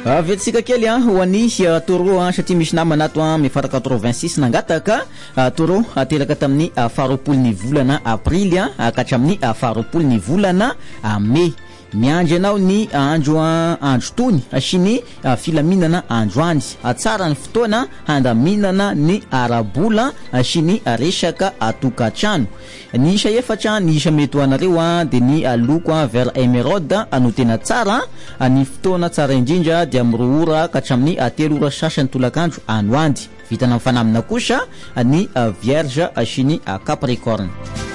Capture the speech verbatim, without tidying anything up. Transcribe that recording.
Avetsika kely a ho any toro a satria misy namana ato a mefatra quatre-vingt-six nangataka toro ateraka tamin'ny faharoapolo ny volana aprily a ka hatramin'ny faharoapolo ny volana mai. Miandry anao ny andro andro tony asiny filaminana androany atsara ny fotoana handaminana ny arabola asiny resaka atokatrano. Ny isa efatra ny isa mety anareo a de ny loko vert emeraude no tena tsara. Ny fotoana tsara indrindra dia amroa ora ka hatramin'ny telo ora sasany tolakandro androany. Vitana mifanamina kosa ny vierge asiny capricorne.